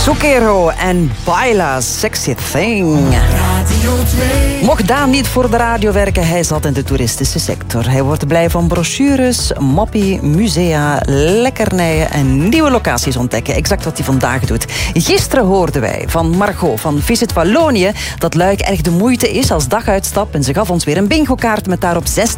Zucchero en Baila, Sexy Thing. Mocht Daan niet voor de radio werken, hij zat in de toeristische sector. Hij wordt blij van brochures, moppie, musea, lekkernijen en nieuwe locaties ontdekken. Exact wat hij vandaag doet. Gisteren hoorden wij van Margot van Visit Wallonië dat Luik erg de moeite is als daguitstap. En ze gaf ons weer een bingo-kaart met daarop 6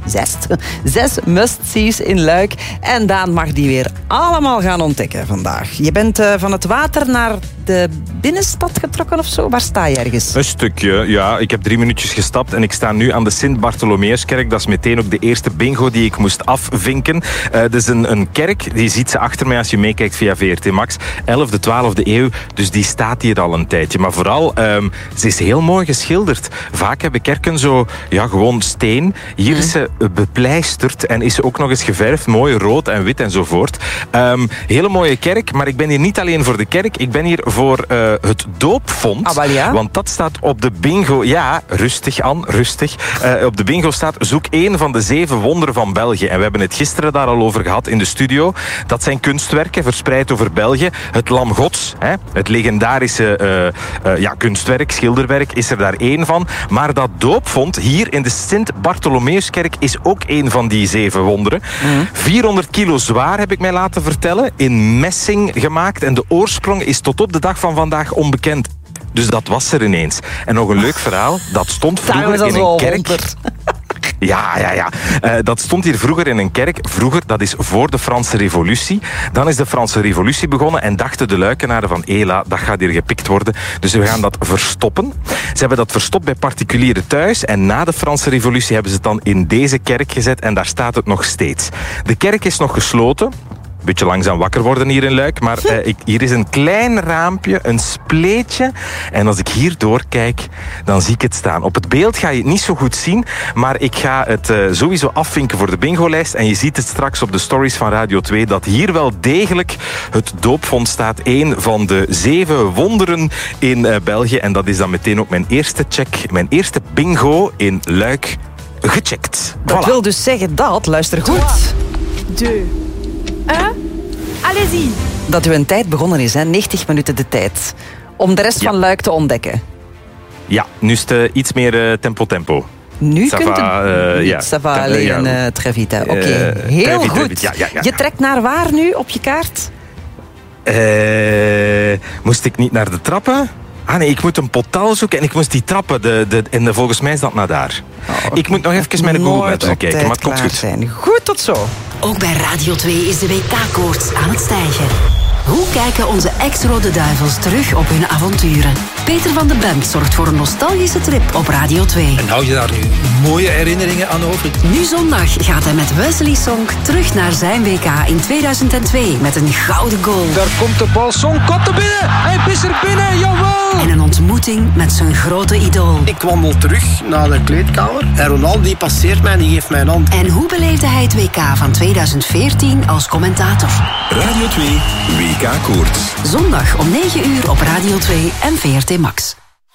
must-sees in Luik. En Daan mag die weer allemaal gaan ontdekken vandaag. Je bent van het water naar de binnenstad getrokken of zo? Waar sta je ergens? Een stukje, ja. Ik heb 3 minuutjes gestapt en ik sta nu aan de Sint-Bartholomeuskerk. Dat is meteen ook de eerste bingo die ik moest afvinken. Het is een kerk, die ziet ze achter mij als je meekijkt via VRT Max. 11e, 12e eeuw, dus die staat hier al een tijdje. Maar vooral, ze is heel mooi geschilderd. Vaak hebben kerken zo, ja, gewoon steen. Hier is ze bepleisterd en is ze ook nog eens geverfd. Mooi rood en wit enzovoort. Hele mooie kerk, maar ik ben hier niet alleen voor de kerk. Ik ben hier voor het doopvond. Ja? Want dat staat op de bingo. Ja, rustig Anne, rustig. Op de bingo staat zoek 1 van de 7 wonderen van België. En we hebben het gisteren daar al over gehad in de studio. Dat zijn kunstwerken verspreid over België. Het Lam Gods, het legendarische kunstwerk, schilderwerk, is er daar 1 van. Maar dat doopvond hier in de Sint-Bartholomeuskerk is ook 1 van die 7 wonderen. 400 kilo zwaar, heb ik mij laten vertellen. In messing gemaakt. En de oorsprong is tot op de dag van vandaag onbekend. Dus dat was er ineens. En nog een leuk verhaal. Dat stond vroeger in een kerk. Ja. Dat stond hier vroeger in een kerk. Vroeger, dat is voor de Franse Revolutie. Dan is de Franse Revolutie begonnen en dachten de Luikenaren van Ela, dat gaat hier gepikt worden. Dus we gaan dat verstoppen. Ze hebben dat verstopt bij particulieren thuis. En na de Franse Revolutie hebben ze het dan in deze kerk gezet. En daar staat het nog steeds. De kerk is nog gesloten. Beetje langzaam wakker worden hier in Luik. Maar hier is een klein raampje, een spleetje. En als ik hier doorkijk, dan zie ik het staan. Op het beeld ga je het niet zo goed zien. Maar ik ga het sowieso afvinken voor de bingolijst. En je ziet het straks op de stories van Radio 2... dat hier wel degelijk het doopvond staat. 1 van de 7 wonderen in België. En dat is dan meteen ook mijn eerste check. Mijn eerste bingo in Luik gecheckt. Dat wil dus zeggen dat, luister goed... 2, 1, allez-y. Dat u een tijd begonnen is, 90 minuten de tijd. Om de rest van Luik te ontdekken. Ja, nu is het iets meer tempo. Nu kunt het... Ça va alleen très vite. Oké, heel goed. Ja. Je trekt naar waar nu op je kaart? Moest ik niet naar de trappen? Ah nee, ik moet een portaal zoeken en ik moest die trappen. En volgens mij is dat naar daar. Ik moet nog even met de Google Maps kijken, maar het komt goed. Goed, tot zo. Ook bij Radio 2 is de WK-koorts aan het stijgen. Hoe kijken onze ex-Rode Duivels terug op hun avonturen? Peter van de Bent zorgt voor een nostalgische trip op Radio 2. En hou je daar nu mooie herinneringen aan over? Nu zondag gaat hij met Wesley Sonk terug naar zijn WK in 2002 met een gouden goal. Daar komt de bal, Sonk komt er binnen! Hij is er binnen, jawel! En een ontmoeting met zijn grote idool. Ik wandel terug naar de kleedkamer en Ronaldo die passeert mij en die geeft mij een hand. En hoe beleefde hij het WK van 2014 als commentator? Radio 2 WK-koorts. Zondag om 9 uur op Radio 2 en VRT Max.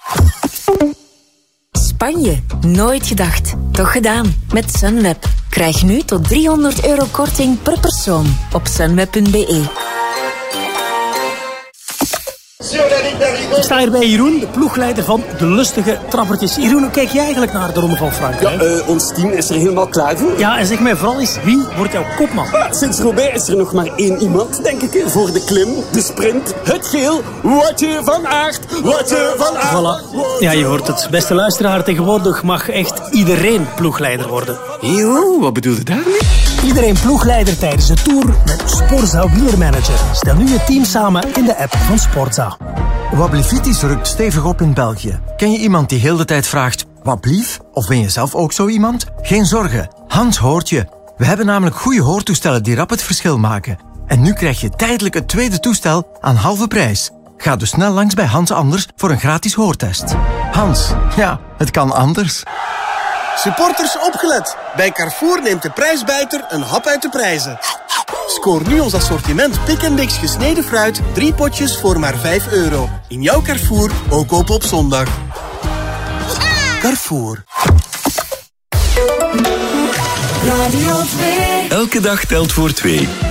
Spanje. Nooit gedacht. Toch gedaan. Met Sunweb. Krijg nu tot €300 korting per persoon op sunweb.be. Ik sta hier bij Jeroen, de ploegleider van de lustige trappertjes. Jeroen, hoe kijk jij eigenlijk naar de Ronde van Frankrijk? Ja, ons team is er helemaal klaar voor. Ja, en zeg mij vooral eens, wie wordt jouw kopman? Sinds Roubaix is er nog maar 1 iemand, denk ik, voor de klim, de sprint, het geel. Woutje van Aert, Woutje van Aert. Voilà. Ja, je hoort het. Beste luisteraar, tegenwoordig mag echt iedereen ploegleider worden. Yo, wat bedoel je daarmee? Iedereen ploegleider tijdens de Tour met Sporza Wielermanager. Stel nu je team samen in de app van Sporza. Wablivitis rukt stevig op in België. Ken je iemand die heel de tijd vraagt, wat blief? Of ben je zelf ook zo iemand? Geen zorgen, Hans hoort je. We hebben namelijk goede hoortoestellen die rap het verschil maken. En nu krijg je tijdelijk het tweede toestel aan halve prijs. Ga dus snel langs bij Hans Anders voor een gratis hoortest. Hans, ja, het kan anders. Supporters opgelet. Bij Carrefour neemt de prijsbijter een hap uit de prijzen. Scoor nu ons assortiment Pick & Mix gesneden fruit. 3 potjes voor maar €5. In jouw Carrefour, ook open op zondag. Carrefour. Radio 2. Elke dag telt voor 2.